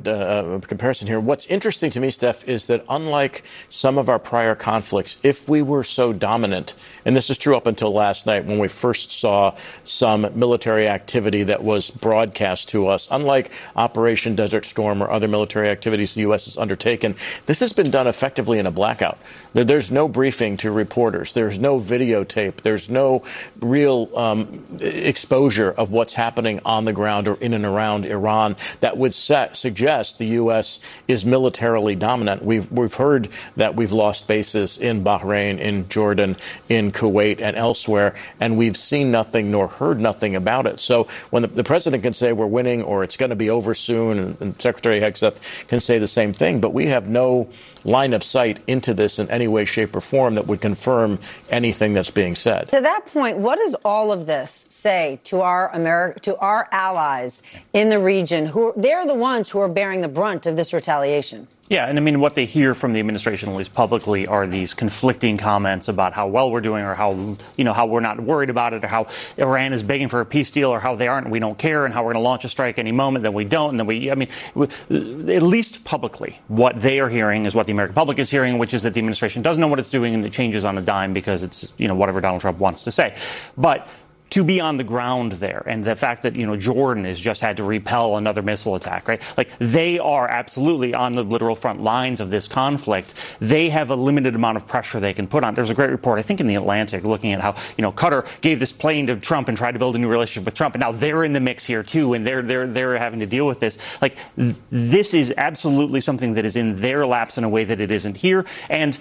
comparison here. What's interesting to me, Steph, is that unlike some of our prior conflicts, if we were so dominant, and this is true up until last night when we first saw some military activity that was broadcast to us, unlike Operation Desert Storm or other military activities the U.S. has undertaken, this has been done effectively in a blackout. There's no briefing to reporters. There's no videotape. There's no real exposure of what's happening on the ground or in and around Iran that would suggest the U.S. is militarily dominant. We've heard that we've lost bases in Bahrain, in Jordan, in Kuwait, and elsewhere, and we've seen nothing nor heard nothing about it. So when the president can say we're winning or it's going to be over soon, and Secretary Hegseth can say the same thing, but we have no line of sight into this in any way, shape, or form that would confirm anything that's being said. To that point, what does all of this say to our allies in the region? They're the ones who are bearing the brunt of this retaliation. Yeah, and I mean, what they hear from the administration, at least publicly, are these conflicting comments about how well we're doing, or how we're not worried about it, or how Iran is begging for a peace deal, or how they aren't, and we don't care, and how we're going to launch a strike any moment, then we don't, and then at least publicly, what they are hearing is what the American public is hearing, which is that the administration doesn't know what it's doing, and it changes on a dime because it's, whatever Donald Trump wants to say. But to be on the ground there, and the fact that, Jordan has just had to repel another missile attack, right? Like, they are absolutely on the literal front lines of this conflict. They have a limited amount of pressure they can put on. There's a great report, I think, in The Atlantic, looking at how, Qatar gave this plane to Trump and tried to build a new relationship with Trump, and now they're in the mix here too, and they're having to deal with this. Like, this is absolutely something that is in their laps in a way that it isn't here, and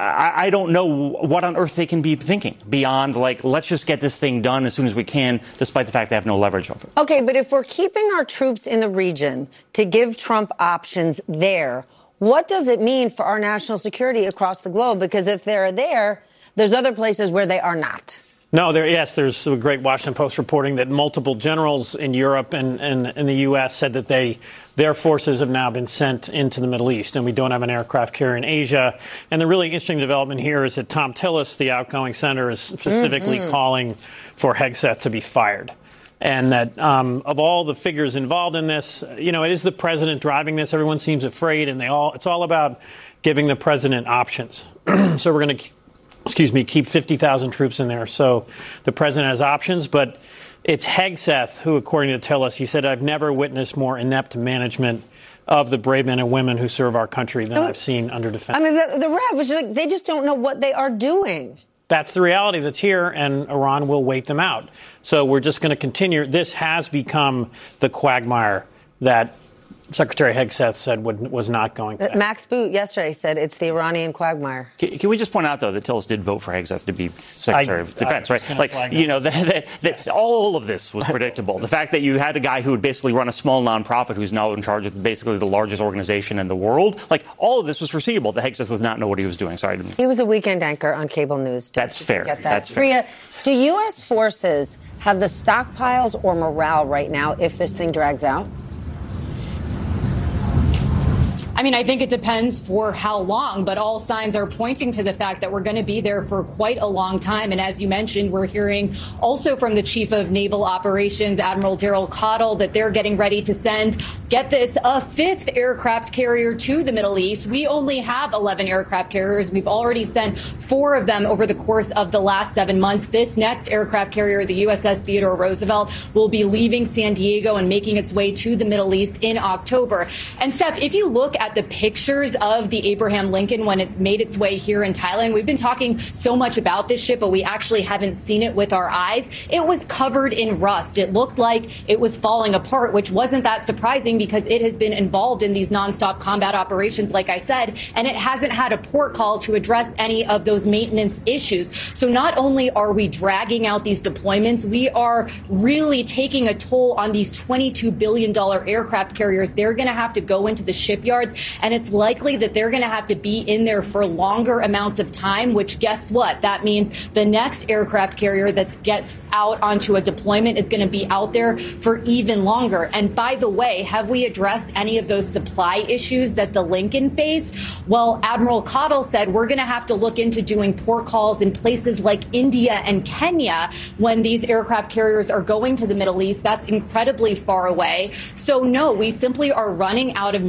I don't know what on earth they can be thinking beyond, like, let's just get this thing done as soon as we can, despite the fact they have no leverage over it. Okay, but if we're keeping our troops in the region to give Trump options there, what does it mean for our national security across the globe? Because if they're there, there's other places where they are not. No, there's a great Washington Post reporting that multiple generals in Europe and in the U.S. said that their forces have now been sent into the Middle East, and we don't have an aircraft carrier in Asia. And the really interesting development here is that Tom Tillis, the outgoing senator, is specifically calling for Hegseth to be fired. And that of all the figures involved in this, it is the president driving this. Everyone seems afraid, and it's all about giving the president options. So we're going to keep 50,000 troops in there. So the president has options, but it's Hegseth who, according to Tillis, he said, I've never witnessed more inept management of the brave men and women who serve our country than I've seen under defense. I mean, the rap was like, they just don't know what they are doing. That's the reality that's here, and Iran will wait them out. So we're just going to continue. This has become the quagmire that Secretary Hegseth said was not going to. Max Boot yesterday said it's the Iranian quagmire. Can we just point out, though, that Tillis did vote for Hegseth to be Secretary of Defense, right? Like, that all of this was predictable. The fact that you had a guy who would basically run a small nonprofit who's now in charge of basically the largest organization in the world, like, all of this was foreseeable. That Hegseth was not know what he was doing. Sorry. He was a weekend anchor on cable news. That's fair. That's fair. Priya, do U.S. forces have the stockpiles or morale right now if this thing drags out? I mean, I think it depends for how long, but all signs are pointing to the fact that we're going to be there for quite a long time. And as you mentioned, we're hearing also from the Chief of Naval Operations, Admiral Daryl Cottle, that they're getting ready to send, get this, a 5th aircraft carrier to the Middle East. We only have 11 aircraft carriers. We've already sent 4 of them over the course of the last 7 months. This next aircraft carrier, the USS Theodore Roosevelt, will be leaving San Diego and making its way to the Middle East in October. And Steph, if you look at the pictures of the Abraham Lincoln when it made its way here in Thailand, we've been talking so much about this ship, but we actually haven't seen it with our eyes. It was covered in rust. It looked like it was falling apart, which wasn't that surprising because it has been involved in these nonstop combat operations, like I said, and it hasn't had a port call to address any of those maintenance issues. So not only are we dragging out these deployments, we are really taking a toll on these $22 billion aircraft carriers. They're going to have to go into the shipyards, and it's likely that they're going to have to be in there for longer amounts of time, which guess what? That means the next aircraft carrier that gets out onto a deployment is going to be out there for even longer. And by the way, have we addressed any of those supply issues that the Lincoln faced? Well, Admiral Cottle said we're going to have to look into doing port calls in places like India and Kenya when these aircraft carriers are going to the Middle East. That's incredibly far away. So no, we simply are running out of